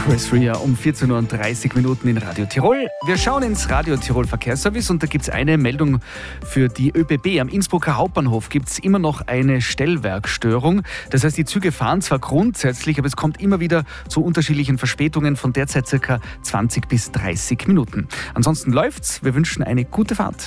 Chris Rea um 14:30 Uhr in Radio Tirol. Wir schauen ins Radio Tirol Verkehrsservice und da gibt es eine Meldung für die ÖBB. Am Innsbrucker Hauptbahnhof gibt es immer noch eine Stellwerkstörung. Das heißt, die Züge fahren zwar grundsätzlich, aber es kommt immer wieder zu unterschiedlichen Verspätungen von derzeit ca. 20 bis 30 Minuten. Ansonsten läuft's. Wir wünschen eine gute Fahrt.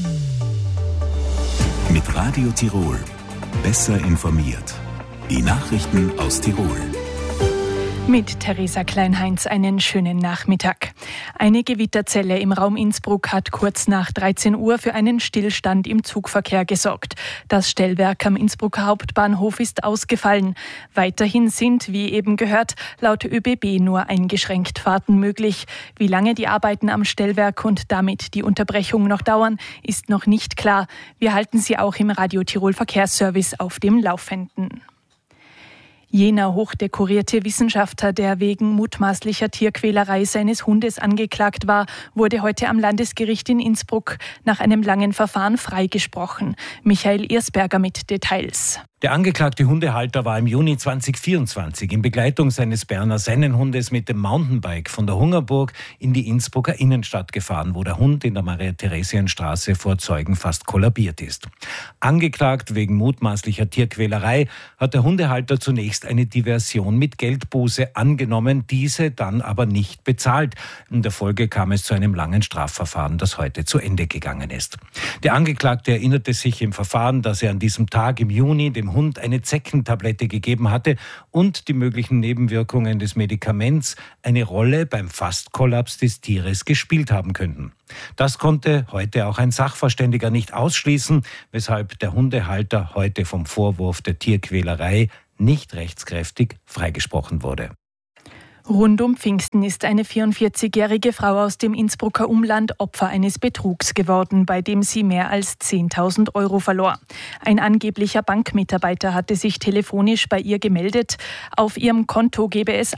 Mit Radio Tirol. Besser informiert. Die Nachrichten aus Tirol. Mit Theresa Kleinheinz einen schönen Nachmittag. Eine Gewitterzelle im Raum Innsbruck hat kurz nach 13 Uhr für einen Stillstand im Zugverkehr gesorgt. Das Stellwerk am Innsbrucker Hauptbahnhof ist ausgefallen. Weiterhin sind, wie eben gehört, laut ÖBB nur eingeschränkt Fahrten möglich. Wie lange die Arbeiten am Stellwerk und damit die Unterbrechung noch dauern, ist noch nicht klar. Wir halten Sie auch im Radio Tirol Verkehrsservice auf dem Laufenden. Jener hochdekorierte Wissenschaftler, der wegen mutmaßlicher Tierquälerei seines Hundes angeklagt war, wurde heute am Landesgericht in Innsbruck nach einem langen Verfahren freigesprochen. Michael Irsberger mit Details. Der angeklagte Hundehalter war im Juni 2024 in Begleitung seines Berner Sennenhundes mit dem Mountainbike von der Hungerburg in die Innsbrucker Innenstadt gefahren, wo der Hund in der Maria-Theresien-Straße vor Zeugen fast kollabiert ist. Angeklagt wegen mutmaßlicher Tierquälerei hat der Hundehalter zunächst eine Diversion mit Geldbuße angenommen, diese dann aber nicht bezahlt. In der Folge kam es zu einem langen Strafverfahren, das heute zu Ende gegangen ist. Der Angeklagte erinnerte sich im Verfahren, dass er an diesem Tag im Juni dem Hund eine Zeckentablette gegeben hatte und die möglichen Nebenwirkungen des Medikaments eine Rolle beim Fastkollaps des Tieres gespielt haben könnten. Das konnte heute auch ein Sachverständiger nicht ausschließen, weshalb der Hundehalter heute vom Vorwurf der Tierquälerei nicht rechtskräftig freigesprochen wurde. Rund um Pfingsten ist eine 44-jährige Frau aus dem Innsbrucker Umland Opfer eines Betrugs geworden, bei dem sie mehr als 10.000 Euro verlor. Ein angeblicher Bankmitarbeiter hatte sich telefonisch bei ihr gemeldet. Auf ihrem Konto gebe es